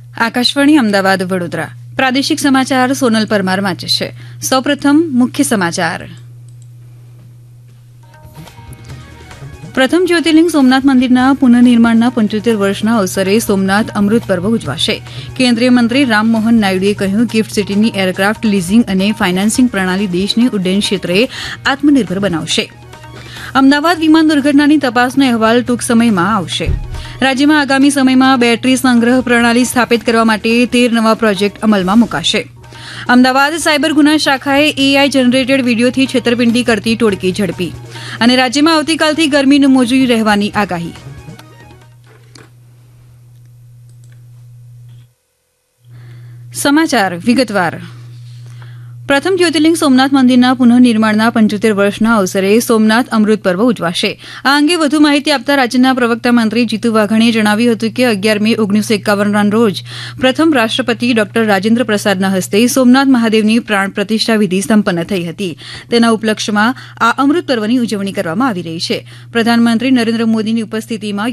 આકાશવાણી અમદાવાદ વડોદરા પ્રાદેશિક સમાચાર સોનલ પરમાર વાંચે છે. સૌપ્રથમ મુખ્ય સમાચાર. પ્રથમ જ્યોતિર્લિંગ સોમનાથ મંદિરના પુનઃનિર્માણના 75 વર્ષના અવસરે સોમનાથ અમૃત પર્વ ઉજવાશે. કેન્દ્રીય મંત્રી રામમોહન નાયડુએ કહ્યું, ગિફ્ટ સિટીની એરક્રાફ્ટ લીઝિંગ અને ફાયનાન્સિંગ પ્રણાલી દેશને ઉડ્ડયન ક્ષેત્રે આત્મનિર્ભર બનાવશે. અમદાવાદ વિમાન દુર્ઘટનાની તપાસનો અહેવાલ ટૂંક સમયમાં આવશે. રાજ્યમાં આગામી સમયમાં બેટરી સંગ્રહ પ્રણાલી સ્થાપિત કરવા માટે 13 નવા પ્રોજેક્ટ અમલમાં મુકાશે. અમદાવાદ સાયબર ગુના શાખાએ એઆઈ જનરેટેડ વીડિયોથી છેતરપિંડી કરતી ટોળકી ઝડપી. અને રાજ્યમાં આવતીકાલથી ગરમીનું મોજું રહેવાની આગાહી. સમાચાર વિગતવાર. પ્રથમ જ્યોતિર્લિંગ સોમનાથ મંદિરના પુનઃનિર્માણના 75 વર્ષના અવસરે સોમનાથ અમૃત પર્વ ઉજવાશે. આ અંગે વધુ માહિતી આપતા રાજ્યના પ્રવક્તા મંત્રી જીતુ વાઘાણીએ જણાવ્યું હતું કે 11 મે 1951ના રોજ પ્રથમ રાષ્ટ્રપતિ ડોક્ટર રાજેન્દ્ર પ્રસાદના હસ્તે સોમનાથ મહાદેવની પ્રાણ પ્રતિષ્ઠા વિધિ સંપન્ન થઈ હતી. તેના ઉપલક્ષ્યમાં આ અમૃત પર્વની ઉજવણી કરવામાં આવી રહી છે. પ્રધાનમંત્રી નરેન્દ્ર મોદીની ઉપસ્થિતિમાં